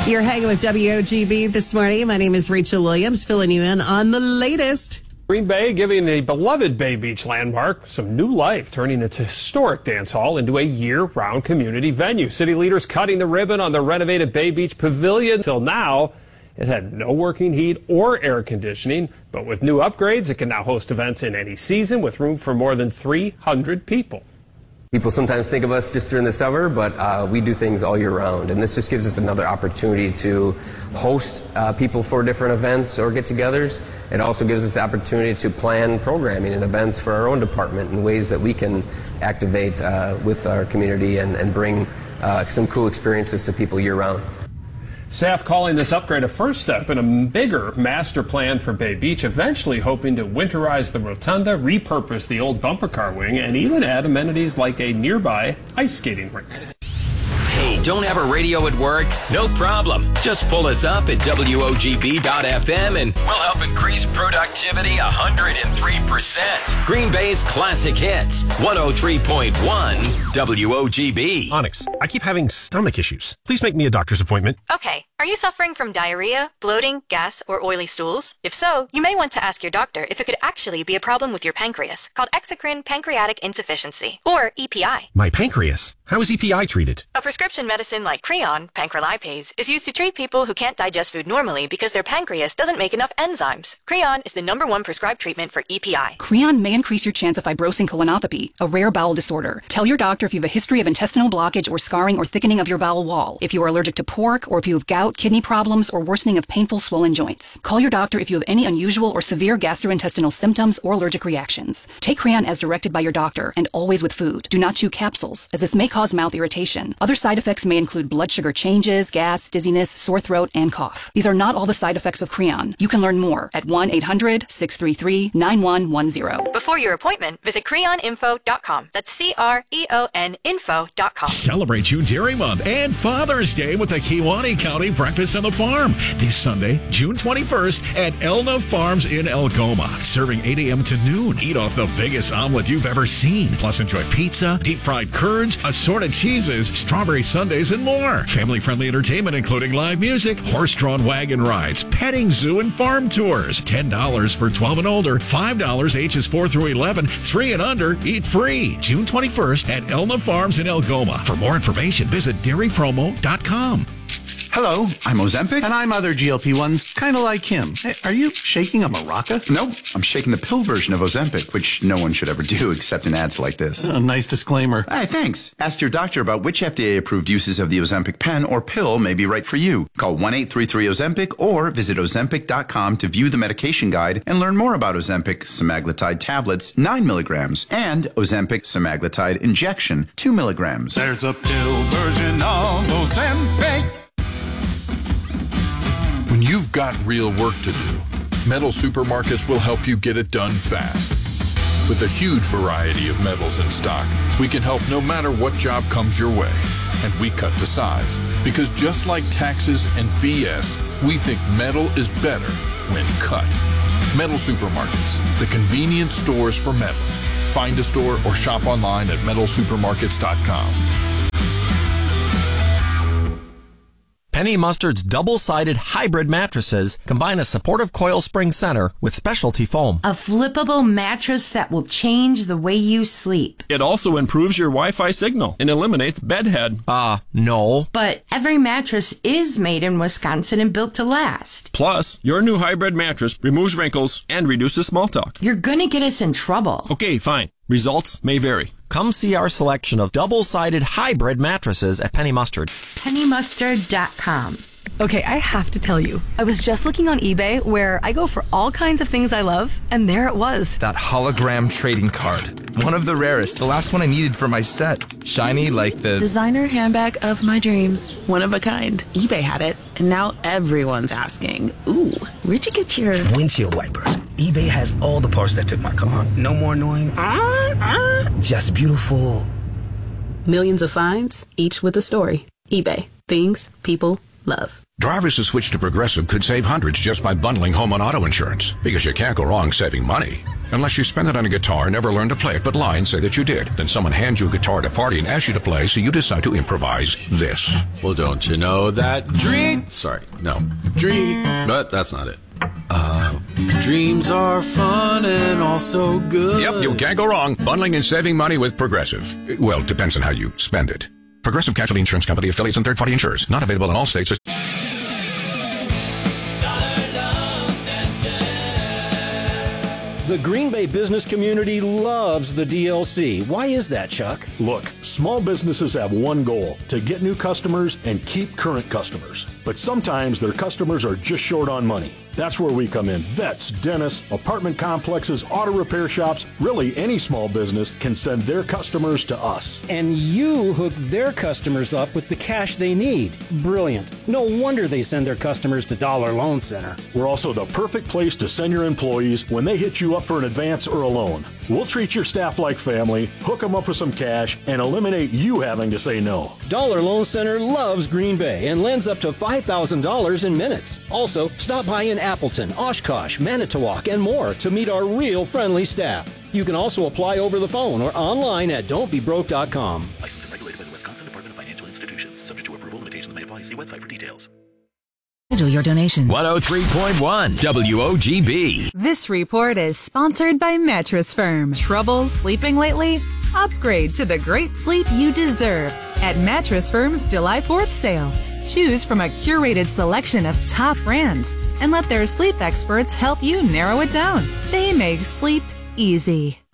You're hanging with WOGB this morning. My name is Rachel Williams, filling you in on the latest. Green Bay giving the beloved Bay Beach landmark some new life, turning its historic dance hall into a year-round community venue. City leaders cutting the ribbon on the renovated Bay Beach Pavilion. Till now, it had no working heat or air conditioning, but with new upgrades, it can now host events in any season with room for more than 300 people. People sometimes think of us just during the summer, but we do things all year round. And this just gives us another opportunity to host people for different events or get-togethers. It also gives us the opportunity to plan programming and events for our own department in ways that we can activate with our community and bring some cool experiences to people year round. Staff calling this upgrade a first step in a bigger master plan for Bay Beach, eventually hoping to winterize the rotunda, repurpose the old bumper car wing, and even add amenities like a nearby ice skating rink. Hey, don't have a radio at work? No problem. Just pull us up at WOGB.FM and we'll help increase productivity 103%. Green Bay's classic hits, 103.1 WOGB. Onyx, I keep having stomach issues. Please make me a doctor's appointment. Okay. Are you suffering from diarrhea, bloating, gas, or oily stools? If so, you may want to ask your doctor if it could actually be a problem with your pancreas, called exocrine pancreatic insufficiency, or EPI. My pancreas? How is EPI treated? A prescription medicine like Creon, pancrelipase, is used to treat people who can't digest food normally because their pancreas doesn't make enough enzymes. Creon is the #1 prescribed treatment for EPI. Creon may increase your chance of fibrosing colonopathy, a rare bowel disorder. Tell your doctor if you have a history of intestinal blockage or scarring or thickening of your bowel wall, if you are allergic to pork, or if you have gout, kidney problems, or worsening of painful swollen joints. Call your doctor if you have any unusual or severe gastrointestinal symptoms or allergic reactions. Take Creon as directed by your doctor and always with food. Do not chew capsules, as this may cause mouth irritation. Other side effects may include blood sugar changes, gas, dizziness, sore throat, and cough. These are not all the side effects of Creon. You can learn more at 1-800-633-9110. Before your appointment, visit creoninfo.com. That's CREON info.com. Celebrate You Dairy Month and Father's Day with the Kewaunee County Breakfast on the Farm this Sunday, June 21st at Elna Farms in Algoma. Serving 8 a.m. to noon. Eat off the biggest omelet you've ever seen. Plus enjoy pizza, deep fried curds, assorted cheeses, strawberry sundaes, and more. Family-friendly entertainment including live music, horse-drawn wagon rides, petting zoo, and farm tours. $10 for 12 and older, $5 ages 4 through 11, 3 and under, eat free. June 21st at Elna Farms in Algoma. For more information, visit dairypromo.com. Hello, I'm Ozempic. And I'm other GLP-1s, kind of like him. Hey, are you shaking a maraca? Nope, I'm shaking the pill version of Ozempic, which no one should ever do except in ads like this. Nice disclaimer. Hey, thanks. Ask your doctor about which FDA-approved uses of the Ozempic pen or pill may be right for you. Call 1-833-OZEMPIC or visit Ozempic.com to view the medication guide and learn more about Ozempic semaglutide tablets, 9 milligrams, and Ozempic semaglutide injection, 2 milligrams. There's a pill version of Ozempic. When you've got real work to do, Metal Supermarkets will help you get it done fast. With a huge variety of metals in stock, we can help no matter what job comes your way. And we cut to size, because just like taxes and BS, we think metal is better when cut. Metal Supermarkets, the convenient stores for metal. Find a store or shop online at metalsupermarkets.com. Penny Mustard's double-sided hybrid mattresses combine a supportive coil spring center with specialty foam. A flippable mattress that will change the way you sleep. It also improves your Wi-Fi signal and eliminates bedhead. No. But every mattress is made in Wisconsin and built to last. Plus, your new hybrid mattress removes wrinkles and reduces small talk. You're gonna get us in trouble. Okay, fine. Results may vary. Come see our selection of double-sided hybrid mattresses at Penny Mustard. PennyMustard.com. Okay, I have to tell you, I was just looking on eBay where I go for all kinds of things I love, and there it was. That hologram trading card. One of the rarest, the last one I needed for my set. Shiny like the designer handbag of my dreams. One of a kind. eBay had it, and now everyone's asking, ooh, where'd you get your windshield wipers? eBay has all the parts that fit my car. No more annoying. Just beautiful. Millions of finds, each with a story. eBay. Things, people, love. Drivers who switch to Progressive could save hundreds just by bundling home and auto insurance, because you can't go wrong saving money. Unless you spend it on a guitar and never learn to play it, but lie and say that you did. Then someone hands you a guitar at a party and asks you to play, so you decide to improvise this. Well, don't you know that but that's not it. Dreams are fun and also good. Yep, you can't go wrong bundling and saving money with Progressive. Well, it depends on how you spend it. Progressive Casualty Insurance Company, affiliates, and third-party insurers. Not available in all states. The Green Bay business community loves the DLC. Why is that, Chuck? Look, small businesses have one goal: to get new customers and keep current customers. But sometimes their customers are just short on money. That's where we come in. Vets, dentists, apartment complexes, auto repair shops, really any small business can send their customers to us. And you hook their customers up with the cash they need. Brilliant. No wonder they send their customers to Dollar Loan Center. We're also the perfect place to send your employees when they hit you up for an advance or a loan. We'll treat your staff like family, hook them up with some cash, and eliminate you having to say no. Dollar Loan Center loves Green Bay and lends up to $5,000 in minutes. Also, stop by in Appleton, Oshkosh, Manitowoc, and more to meet our real friendly staff. You can also apply over the phone or online at don'tbebroke.com. Licensed and regulated by the Wisconsin Department of Financial Institutions. Subject to approval, limitations may apply. See website for details. Schedule your donation. 103.1 WOGB. This report is sponsored by Mattress Firm. Trouble sleeping lately? Upgrade to the great sleep you deserve at Mattress Firm's July 4th sale. Choose from a curated selection of top brands and let their sleep experts help you narrow it down. They make sleep easy.